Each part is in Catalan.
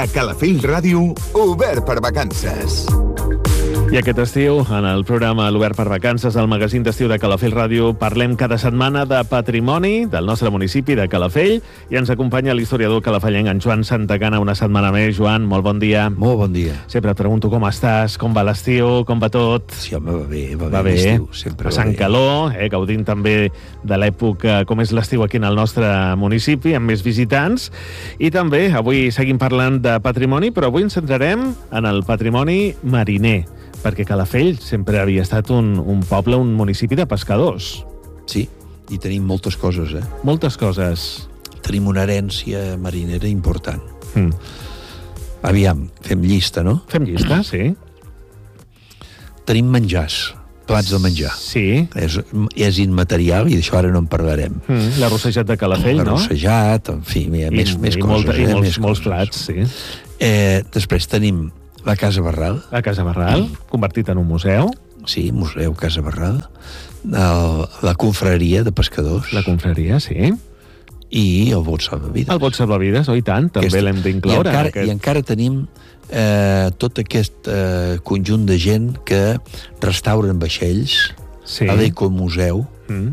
A Calafell Ràdio, obert per vacances. I aquest estiu, en el programa L'Obert per Vacances, al magazín d'estiu de Calafell Ràdio, parlem cada setmana de patrimoni del nostre municipi de Calafell i ens acompanya l'historiador calafellenc en Joan Santacana una setmana més. Joan, molt bon dia. Molt bon dia. Sempre et pregunto com estàs, com va l'estiu, com va tot? Sí, home, va bé l'estiu. Sempre passant calor, gaudint també de l'època, com és l'estiu aquí en el nostre municipi, amb més visitants. I també, avui seguim parlant de patrimoni, però avui ens centrarem en el patrimoni mariner, perquè Calafell sempre havia estat un poble, un municipi de pescadors. Sí, i tenim moltes coses, Moltes coses. Tenim una herència marinera important. Aviam, fem llista, no? Fem llista, sí. Tenim menjars, plats de menjar. Sí. És immaterial i d'això ara no en parlarem. L'arrossejat de Calafell, no? L'arrossejat, en fi, més coses. I molts plats, sí. Després tenim la Casa Barral. La Casa Barral, convertit en un museu. Sí, Museu Casa Barral. La confraria de pescadors. La confraria, sí. I el bot salvavides. El bot salvavides, oi tant, també l'hem d'incloure. I encara tenim tot aquest conjunt de gent que restauren vaixells a l'Ecomuseu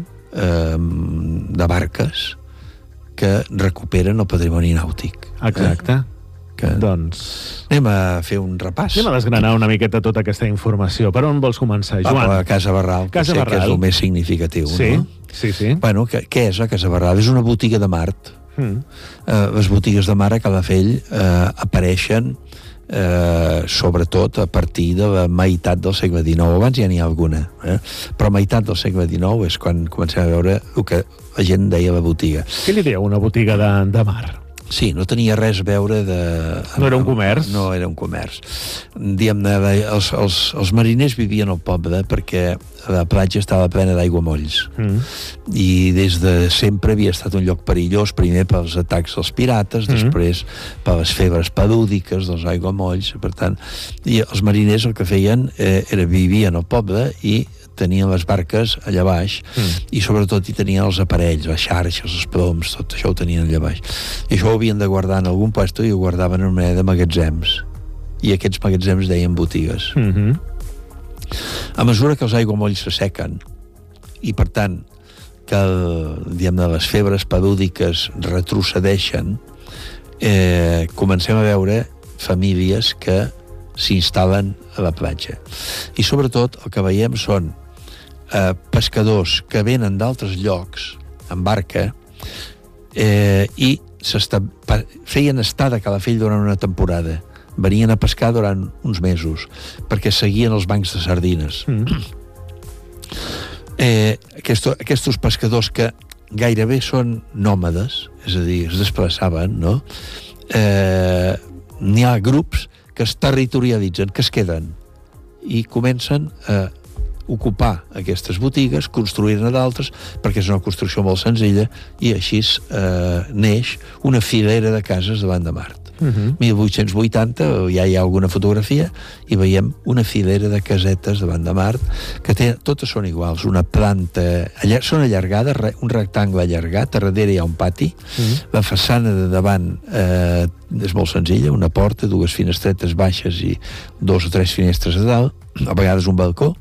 de barques que recuperen el patrimoni nàutic. Exacte. Doncs anem a fer un repàs. Anem a desgranar una miqueta tota aquesta informació. Per on vols començar, Joan? La Casa Barral, que sé que és el més significatiu, no? Sí. Bueno, què és la Casa Barral? És una botiga de mart. Les botigues de mar a Calafell apareixen sobretot a partir de la meitat del segle XIX. Abans ja n'hi ha alguna, però a meitat del segle XIX és quan comencem a veure el que la gent deia la botiga. Què li dieu una botiga de mar? Sí, no tenia res a veure de... No era un comerç? No era un comerç. Diguem-ne, els mariners vivien al poble perquè la platja estava plena d'aiguamolls. I des de sempre havia estat un lloc perillós, primer pels atacs dels pirates, després per les febres palúdiques dels aiguamolls. Per tant, i els mariners el que feien era vivien al poble i tenien les barques allà baix i sobretot hi tenien els aparells, les xarxes, els ploms, tot això ho tenien allà baix. I això ho havien de guardar en algun lloc i ho guardaven en una mena de magatzems. I aquests magatzems deien botigues. A mesura que els aiguamolls s'assequen i, per tant, que les febres palúdiques retrocedeixen, comencem a veure famílies que s'instal·len a la platja. I sobretot el que veiem són pescadors que venen d'altres llocs en barca i feien estada a Calafell durant una temporada. Venien a pescar durant uns mesos perquè seguien els bancs de sardines. Aquests pescadors que gairebé són nòmades, és a dir, es desplaçaven, no? N'hi ha grups que es territorialitzen, que es queden i comencen a ocupar aquestes botigues, construir-ne d'altres, perquè és una construcció molt senzilla, i així neix una filera de cases davant de Mart. 1880, ja hi ha alguna fotografia, i veiem una filera de casetes davant de Mart, que totes són iguals, una planta, són allargades, un rectangle allargat, a darrere hi ha un pati, la façana de davant és molt senzilla, una porta, dues finestretes baixes i 2 o 3 finestres a dalt, a vegades un balcó,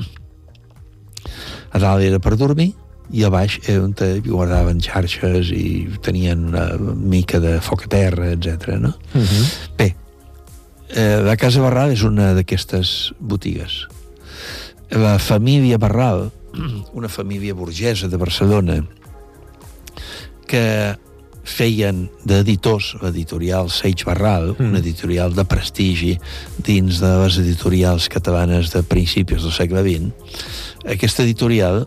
a dalt era per dormir, i a baix on guardaven xarxes i tenien una mica de foc a terra, etc. No? Bé, la Casa Barral és una d'aquestes botigues. La família Barral, una família burgesa de Barcelona, que feien d'editors l'editorial Seix Barral, una editorial de prestigi dins de les editorials catalanes de principis del segle XX. Aquesta editorial,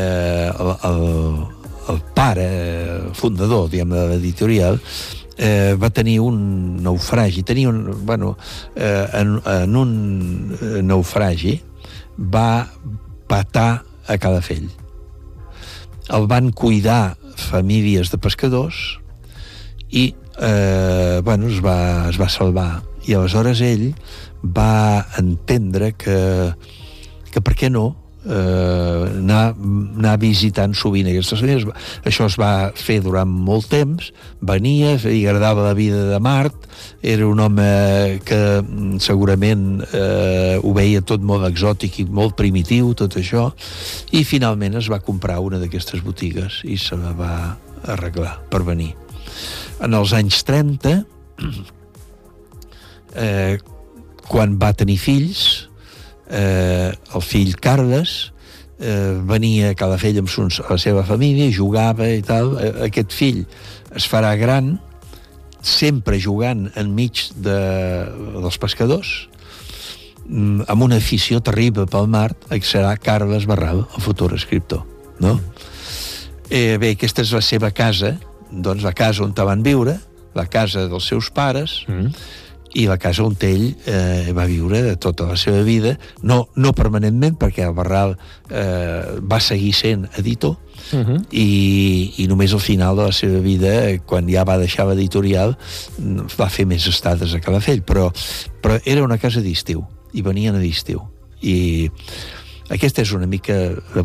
el pare, el fundador, diguem, de l'editorial, va tenir un naufragi, en un naufragi va patar a Calafell. El van cuidar famílies de pescadors i es va salvar. I aleshores ell va entendre que per què no anar visitant sovint aquestes famílies. Això es va fer durant molt temps, venia, li agradava la vida de Mart, era un home que segurament ho veia tot molt exòtic i molt primitiu, tot això, i finalment es va comprar una d'aquestes botigues i se la va arreglar per venir. En els anys 30, quan va tenir fills, el fill Carles venia a Calafell amb la seva família, jugava i tal. Aquest fill es farà gran sempre jugant enmig dels pescadors, amb una afició terrible pel mar, que serà Carles Barral, el futur escriptor, no? Bé, aquesta és la seva casa, doncs la casa on van viure, la casa dels seus pares, i la casa on ell va viure de tota la seva vida, no permanentment, perquè el Barral va seguir sent editor, i només al final de la seva vida, quan ja va deixar l'editorial, va fer més estades a Calafell, però era una casa d'estiu, i venien a l'estiu, i aquesta és una mica